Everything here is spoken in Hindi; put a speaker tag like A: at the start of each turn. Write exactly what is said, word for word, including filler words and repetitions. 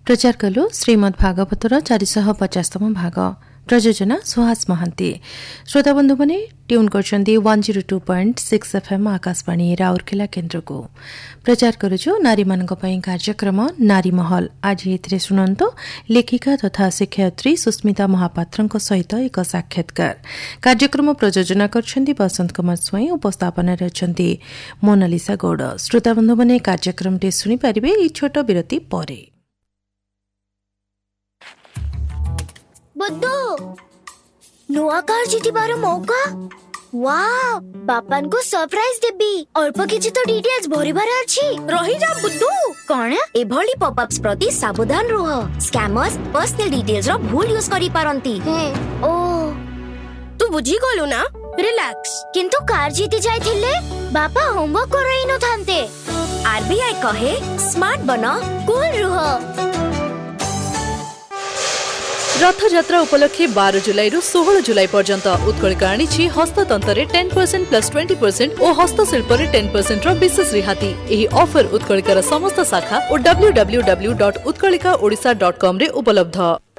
A: प्रचार कलु श्रीमद् भागवतर चारिशह पचासतम भाग। प्रयोजना सुहास महांती। श्रोता बंधु मैंने tune करछन्ती one zero two point six FM Akashvani Rourkela केन्द्र को। प्रचार करुछु नारी मानक पई कार्यक्रम नारी महल। आज एथिरे सुनंतो लेखिका तथा शिक्षयित्री सुस्मिता महापात्रଙ୍କ सहित एक साक्षात्कार। कार्यक्रम प्रयोजना करछन्ती बसंत कुमार स्वाई। उपस्थापन रछन्ती मोनालिसा गौड़। श्रोता बंधु मैंने कार्यक्रम टे सुनि परिबे ई छोट विरति परे।
B: बुद्धू नुआ कार जितिबार मौका। वाओ बापान को सरप्राइज देबी। अल्प किछि तो डिटेल्स भरिबार अछि। रहि जा बुद्धू। कोन एभली पॉपअप्स प्रति सावधान रह। स्कैमर्स पर्सनल डिटेल्स रो भूल यूज करि पारंती। ओ तू बुझी गलु ना। रिलैक्स। किंतु कार जीति जायथिले बापा होमवर्क करई न थांते। आरबीआई कहे स्मार्ट बनो कूल रह।
C: रथयात्रा उपलक्षे बारह जुलाई रु सोलह जुलाई पर्यंत उत्कलिका आनी हस्ततंत्र ten percent plus twenty percent और हस्तशिल्प टेन परसेंट विशेष रिहाती। यही ऑफर उत्कलिकार समस्त शाखा और W W W dot Utkalika Odisha dot com रे उपलब्ध।